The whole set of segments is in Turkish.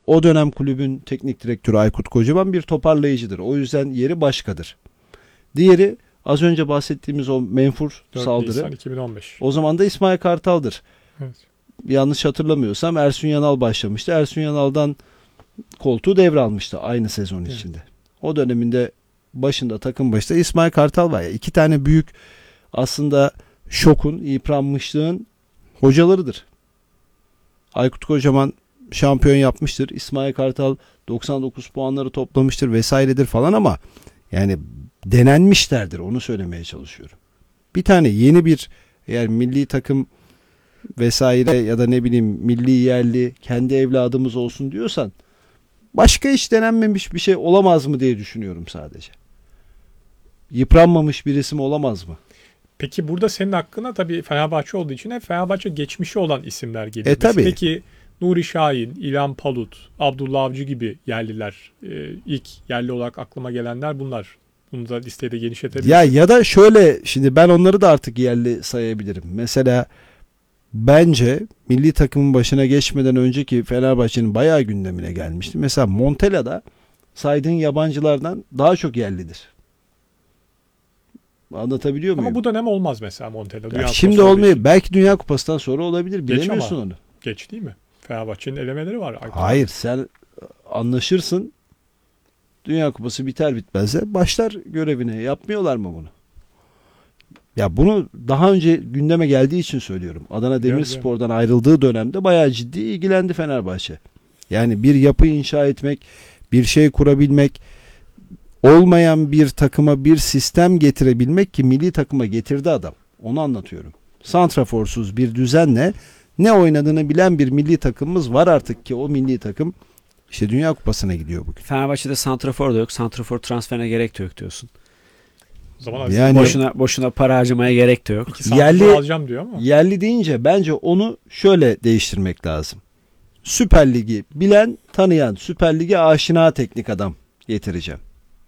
o dönem kulübün teknik direktörü Aykut Kocaman bir toparlayıcıdır. O yüzden yeri başkadır. Diğeri az önce bahsettiğimiz o menfur 4 saldırı. Nisan 2015. O zaman da İsmail Kartal'dır. Evet. Yanlış hatırlamıyorsam Ersun Yanal başlamıştı. Ersun Yanal'dan koltuğu devralmıştı aynı sezon içinde. O döneminde başında, takım başında İsmail Kartal var ya. 2 tane büyük aslında şokun, yıpranmışlığın hocalarıdır. Aykut Kocaman şampiyon yapmıştır. İsmail Kartal 99 puanları toplamıştır vesairedir falan ama yani denenmişlerdir. Onu söylemeye çalışıyorum. Bir tane yeni bir eğer milli takım vesaire ya da ne bileyim milli yerli kendi evladımız olsun diyorsan başka hiç denenmemiş bir şey olamaz mı diye düşünüyorum sadece. Yıpranmamış bir isim olamaz mı? Peki burada senin hakkında tabii Fenerbahçe olduğu için hep Fenerbahçe geçmişi olan isimler geliyor. Tabii. Peki Nuri Şahin, İlhan Palut, Abdullah Avcı gibi yerliler, ilk yerli olarak aklıma gelenler bunlar. Bunu da listede de genişletebiliriz. Ya da şöyle, şimdi ben onları da artık yerli sayabilirim. Mesela bence milli takımın başına geçmeden önceki Fenerbahçe'nin bayağı gündemine gelmişti. Mesela Montella da saydığın yabancılardan daha çok yerlidir. Anlatabiliyor muyum? Ama bu dönem olmaz mesela Montella. Şimdi olmuyor. Belki Dünya Kupası'ndan sonra olabilir. Bilemiyorsun onu. Geç değil mi? Fenerbahçe'nin elemeleri var. Hayır, sen anlaşırsın. Dünya Kupası biter bitmez de başlar görevine. Yapmıyorlar mı bunu? Ya bunu daha önce gündeme geldiği için söylüyorum. Adana Demirspor'dan ayrıldığı dönemde bayağı ciddi ilgilendi Fenerbahçe. Yani bir yapı inşa etmek, bir şey kurabilmek, olmayan bir takıma bir sistem getirebilmek ki milli takıma getirdi adam. Onu anlatıyorum. Santraforsuz bir düzenle ne oynadığını bilen bir milli takımımız var artık ki o milli takım işte Dünya Kupası'na gidiyor bugün. Fenerbahçe'de santrafor da yok. Santrafor transferine gerek de yok diyorsun. O zaman yani boşuna para harcamaya gerek de yok. Yerli alacağım diyor ama. Yerli deyince bence onu şöyle değiştirmek lazım. Süper Lig'i bilen, tanıyan, Süper Lig'e aşina teknik adam getireceğim.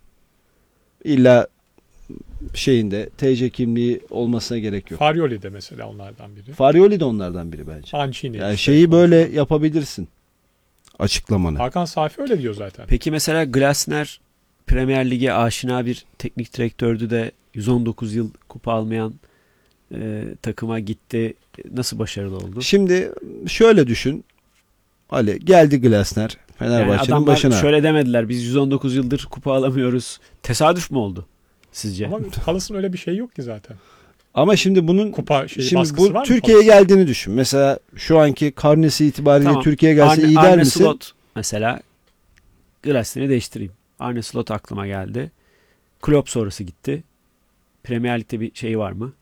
İlla şeyinde TC kimliği olmasına gerek yok. Farioli de mesela onlardan biri. Farioli de onlardan biri bence. Mancini. Yani şeyi böyle yapabilirsin. Açıklamanı. Hakan Safi öyle diyor zaten. Peki mesela Glasner Premier Lig'e aşina bir teknik direktördü de 119 yıl kupa almayan takıma gitti. Nasıl başarılı oldu? Şimdi şöyle düşün. Ali geldi Glasner Fenerbahçe'nin yani başına. Şöyle demediler. Biz 119 yıldır kupa alamıyoruz. Tesadüf mü oldu sizce? Ama Kalas'ın öyle bir şey yok ki zaten. Ama şimdi bunun baskısı bu var mı Türkiye'ye geldiğini düşün. Mesela şu anki karnesi itibariyle tamam. Türkiye'ye gelse iyi der Arne misin? Slot mesela Glasner'i değiştireyim. Arne Slot aklıma geldi. Klopp sonrası gitti. Premier Lig'de bir şey var mı?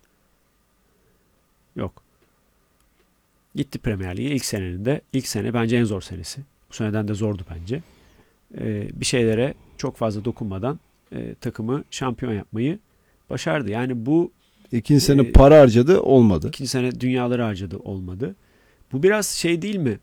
Yok. Gitti Premier Lig'e ilk senenin ilk sene bence en zor senesi. Bu seneden de zordu bence. Bir şeylere çok fazla dokunmadan takımı şampiyon yapmayı başardı. Yani bu İkinci sene para harcadı, olmadı. İkinci sene dünyaları harcadı, olmadı. Bu biraz şey değil mi?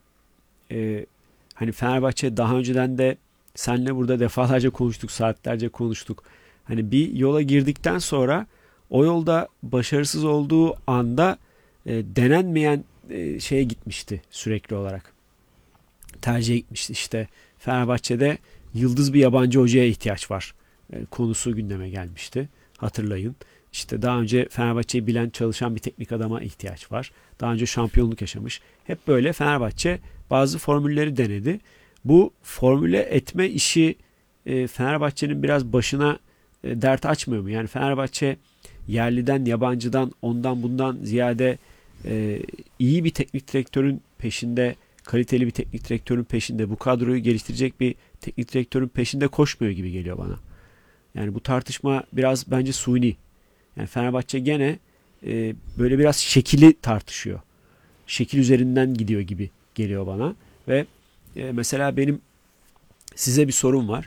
Hani Fenerbahçe daha önceden de seninle burada defalarca konuştuk, saatlerce konuştuk. Hani bir yola girdikten sonra o yolda başarısız olduğu anda denenmeyen şeye gitmişti sürekli olarak. Tercihe gitmişti. İşte Fenerbahçe'de yıldız bir yabancı hocaya ihtiyaç var. Konusu gündeme gelmişti. Hatırlayın. İşte daha önce Fenerbahçe'yi bilen, çalışan bir teknik adama ihtiyaç var. Daha önce şampiyonluk yaşamış. Hep böyle Fenerbahçe bazı formülleri denedi. Bu formüle etme işi Fenerbahçe'nin biraz başına dert açmıyor mu? Yani Fenerbahçe yerliden, yabancıdan, ondan bundan ziyade iyi bir teknik direktörün peşinde, kaliteli bir teknik direktörün peşinde, bu kadroyu geliştirecek bir teknik direktörün peşinde koşmuyor gibi geliyor bana. Yani bu tartışma biraz bence suni. Yani Fenerbahçe gene böyle biraz şekili tartışıyor. Şekil üzerinden gidiyor gibi geliyor bana. Ve mesela benim size bir sorum var.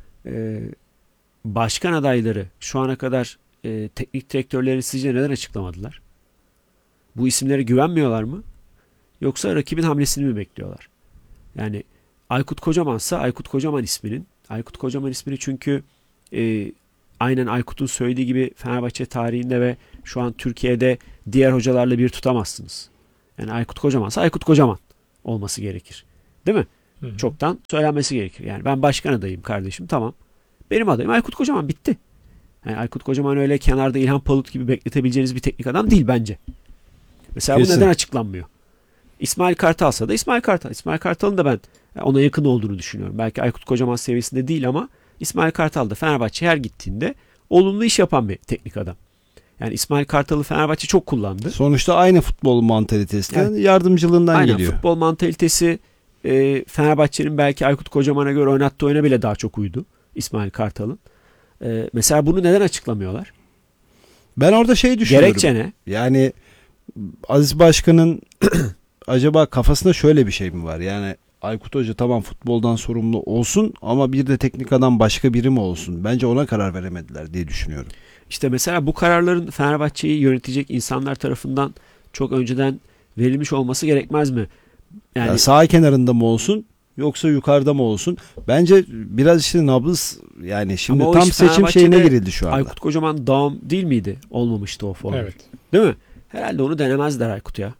Başkan adayları şu ana kadar teknik direktörlerini sizce neden açıklamadılar? Bu isimlere güvenmiyorlar mı? Yoksa rakibin hamlesini mi bekliyorlar? Yani Aykut Kocaman'sa Aykut Kocaman ismini çünkü aynen Aykut'un söylediği gibi Fenerbahçe tarihinde ve şu an Türkiye'de diğer hocalarla bir tutamazsınız. Yani Aykut Kocaman'sa Aykut Kocaman olması gerekir. Değil mi? Hı. Çoktan söylenmesi gerekir. Yani ben başkan adayım kardeşim, tamam. Benim adayım Aykut Kocaman, bitti. Yani Aykut Kocaman öyle kenarda İlhan Palut gibi bekletebileceğiniz bir teknik adam değil bence. Mesela Kesin. bu neden açıklanmıyor? İsmail Kartal'sa da İsmail Kartal. İsmail Kartal'ın da ben ona yakın olduğunu düşünüyorum. Belki Aykut Kocaman seviyesinde değil ama İsmail Kartal da Fenerbahçe her gittiğinde olumlu iş yapan bir teknik adam. Yani İsmail Kartal'ı Fenerbahçe çok kullandı. Sonuçta aynı futbol mantalitesinden, Evet. yardımcılığından Aynen, geliyor. futbol mantalitesi Fenerbahçe'nin belki Aykut Kocaman'a göre oynattığı oyuna bile daha çok uydu İsmail Kartal'ın. Mesela bunu neden açıklamıyorlar? Ben orada şey düşünüyorum. Gerekçe ne? Yani Aziz Başkan'ın acaba kafasında şöyle bir şey mi var? Yani Aykut Hoca tamam futboldan sorumlu olsun ama bir de teknik adam başka biri mi olsun? Bence ona karar veremediler diye düşünüyorum. İşte mesela bu kararların Fenerbahçe'yi yönetecek insanlar tarafından çok önceden verilmiş olması gerekmez mi? Yani sağ kenarında mı olsun yoksa yukarıda mı olsun? Bence biraz işte nabız, yani şimdi Ama o tam iş seçim Fenerbahçe'de şeyine girildi şu anda. Aykut Kocaman dağım değil miydi? Olmamıştı o form. Evet. Değil mi? Herhalde onu denemezler Aykut ya.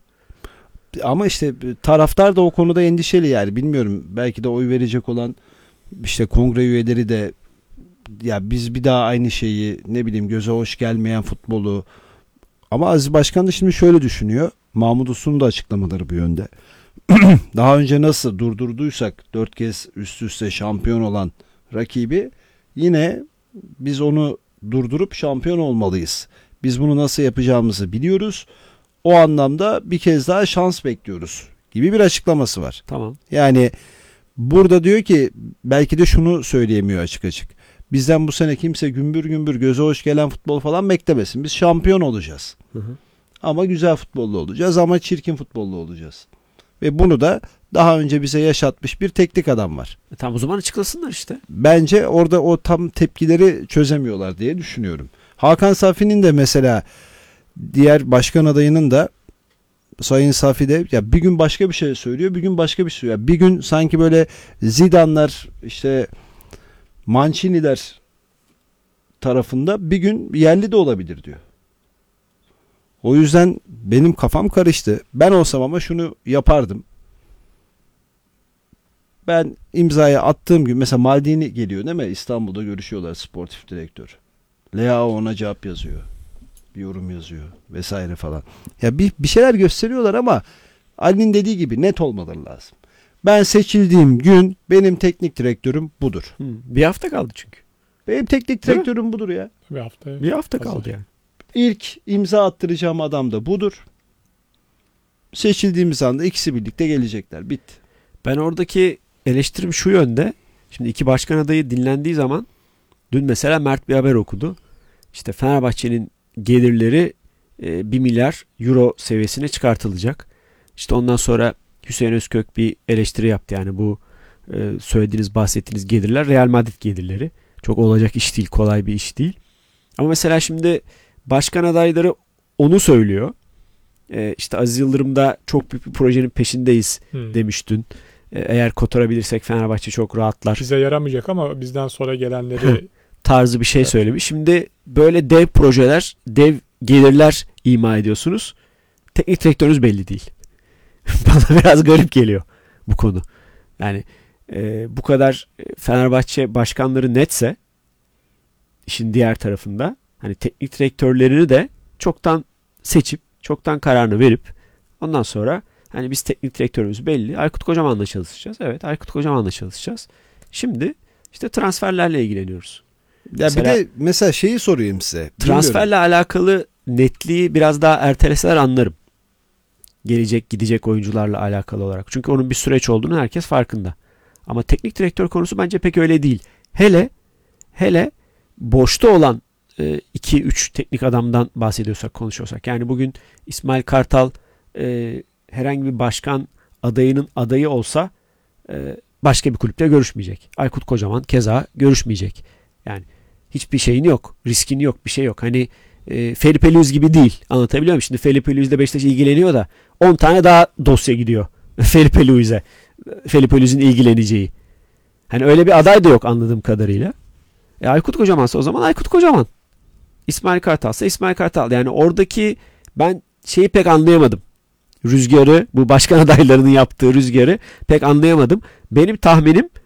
Ama işte taraftar da o konuda endişeli yani, bilmiyorum, belki de oy verecek olan işte kongre üyeleri de ya biz bir daha aynı şeyi, ne bileyim, göze hoş gelmeyen futbolu, ama Aziz Başkan da şimdi şöyle düşünüyor. Mahmut Uslu'nun da açıklamaları bu yönde. Daha önce nasıl durdurduysak 4 kez üst üste şampiyon olan rakibi, yine biz onu durdurup şampiyon olmalıyız. Biz bunu nasıl yapacağımızı biliyoruz. O anlamda bir kez daha şans bekliyoruz gibi bir açıklaması var. Tamam. Yani burada diyor ki belki de şunu söyleyemiyor açık açık. Bizden bu sene kimse gümbür gümbür göze hoş gelen futbol falan beklemesin. Biz şampiyon olacağız. Hı hı. Ama güzel futbollu olacağız ama çirkin futbollu olacağız. Ve bunu da daha önce bize yaşatmış bir teknik adam var. Tamam, o zaman açıklasınlar işte. Bence orada o tam tepkileri çözemiyorlar diye düşünüyorum. Hakan Safi'nin de mesela, diğer başkan adayının da, Sayın Safi de ya bir gün başka bir şey söylüyor, bir gün başka bir şey söylüyor. Bir gün sanki böyle Zidane'lar, işte Mancini'ler tarafında, bir gün yerli de olabilir diyor. O yüzden benim kafam karıştı. Ben olsam ama şunu yapardım. Ben imzaya attığım gün mesela Maldini geliyor değil mi? İstanbul'da görüşüyorlar, sportif direktör. Leao ona cevap yazıyor. Bir yorum yazıyor vesaire falan. Ya bir şeyler gösteriyorlar ama Ali'nin dediği gibi net olmaları lazım. Ben seçildiğim gün benim teknik direktörüm budur. Bir hafta kaldı çünkü. Benim teknik Değil mi? direktörüm budur ya. Bir hafta Hazır. kaldı yani. İlk imza attıracağım adam da budur. Seçildiğimiz anda ikisi birlikte gelecekler. Bitti. Ben oradaki eleştirim şu yönde. Şimdi iki başkan adayı dinlendiği zaman, dün mesela Mert bir haber okudu. İşte Fenerbahçe'nin gelirleri 1 milyar euro seviyesine çıkartılacak. İşte ondan sonra Hüseyin Özkök bir eleştiri yaptı. Yani bu söylediğiniz, bahsettiğiniz gelirler Real Madrid gelirleri. Çok olacak iş değil, kolay bir iş değil. Ama mesela şimdi başkan adayları onu söylüyor. İşte Aziz Yıldırım da çok büyük bir projenin peşindeyiz demiş dün. Eğer kotarabilirsek Fenerbahçe çok rahatlar Bize yaramayacak ama bizden sonra gelenleri tarzı bir şey söylemiş. Şimdi böyle dev projeler, dev gelirler ima ediyorsunuz. Teknik direktörünüz belli değil. Bana biraz garip geliyor bu konu. Yani bu kadar Fenerbahçe başkanları netse, işin diğer tarafında hani teknik direktörlerini de çoktan seçip, çoktan kararını verip, ondan sonra hani biz teknik direktörümüz belli. Aykut Kocaman'la çalışacağız. Evet, Aykut Kocaman'la çalışacağız. Şimdi işte transferlerle ilgileniyoruz. Ya bir de mesela şeyi sorayım size. Transferle alakalı netliği biraz daha erteleseler anlarım. Gelecek gidecek oyuncularla alakalı olarak. Çünkü onun bir süreç olduğunu herkes farkında. Ama teknik direktör konusu bence pek öyle değil. Hele boşta olan 2-3 teknik adamdan bahsediyorsak, konuşuyorsak. Yani bugün İsmail Kartal herhangi bir başkan adayının adayı olsa başka bir kulüple görüşmeyecek. Aykut Kocaman keza görüşmeyecek. Yani hiçbir şeyin yok. Riskin yok. Bir şey yok. Hani Felipe Luis gibi değil. Anlatabiliyor muyum? Şimdi Felipe Luis de Beşiktaş ilgileniyor da 10 tane daha dosya gidiyor Felipe Luis'e. Felipe Luis'in ilgileneceği. Hani öyle bir aday da yok anladığım kadarıyla. Aykut Kocaman'sa o zaman Aykut Kocaman. İsmail Kartal'sa İsmail Kartal. Yani oradaki ben şeyi pek anlayamadım. rüzgarı, bu başkan adaylarının yaptığı rüzgarı pek anlayamadım. Benim tahminim